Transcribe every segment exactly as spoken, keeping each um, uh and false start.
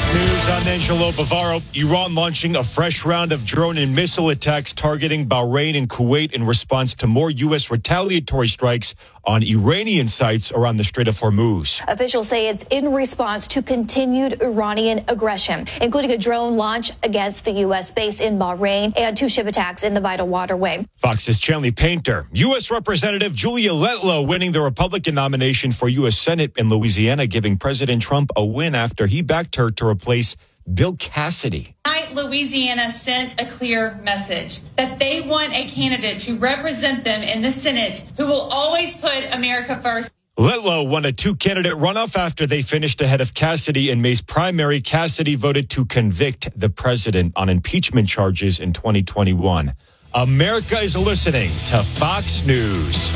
News, I'm Angelo Bavaro. Iran launching a fresh round of drone and missile attacks targeting Bahrain and Kuwait in response to more U S retaliatory strikes on Iranian sites around the Strait of Hormuz. Officials say it's in response to continued Iranian aggression, including a drone launch against the U S base in Bahrain and two ship attacks in the vital waterway. Fox's Chanley Painter. U S Representative Julia Letlow winning the Republican nomination for U S Senate in Louisiana, giving President Trump a win after he backed her to replace Bill Cassidy. Tonight, Louisiana sent a clear message that they want a candidate to represent them in the Senate who will always put America first. Letlow won a two-candidate runoff after they finished ahead of Cassidy in May's primary. Cassidy voted to convict the president on impeachment charges in twenty twenty-one. America is listening to Fox News.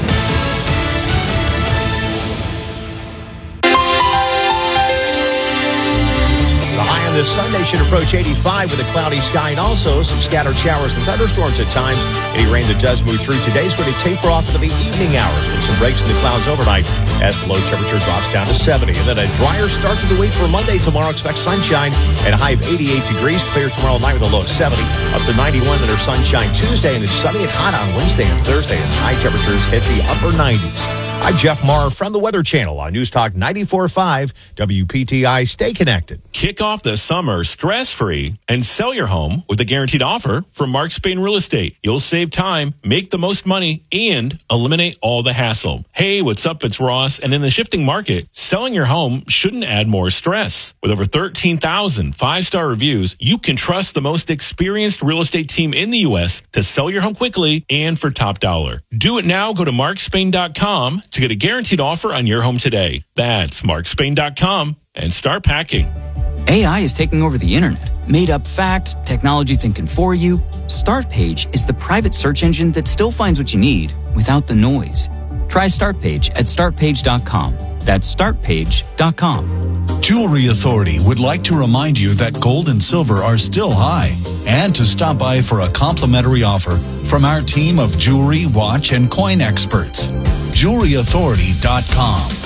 This Sunday should approach eighty-five with a cloudy sky and also some scattered showers and thunderstorms at times. Any rain that does move through today is going to taper off into the evening hours with some breaks in the clouds overnight as the low temperature drops down to seventy. And then a drier start to the week for Monday. Tomorrow expect sunshine and a high of eighty-eight degrees. Clear tomorrow night with a low of seventy. Up to ninety-one under sunshine Tuesday, and it's sunny and hot on Wednesday and Thursday as high temperatures hit the upper nineties. I'm Jeff Maher from the Weather Channel on News Talk ninety-four point five W P T I. Stay connected. Kick off the summer stress-free and sell your home with a guaranteed offer from Mark Spain Real Estate. You'll save time, make the most money, and eliminate all the hassle. Hey, what's up? It's Ross. And in the shifting market, selling your home shouldn't add more stress. With over thirteen thousand five-star reviews, you can trust the most experienced real estate team in the U S to sell your home quickly and for top dollar. Do it now. Go to mark spain dot com to get a guaranteed offer on your home today. That's mark spain dot com and start packing. A I is taking over the internet. Made up facts, technology thinking for you. StartPage is the private search engine that still finds what you need without the noise. Try StartPage at start page dot com. That's start page dot com. Jewelry Authority would like to remind you that gold and silver are still high and to stop by for a complimentary offer from our team of jewelry, watch, and coin experts. jewelry authority dot com.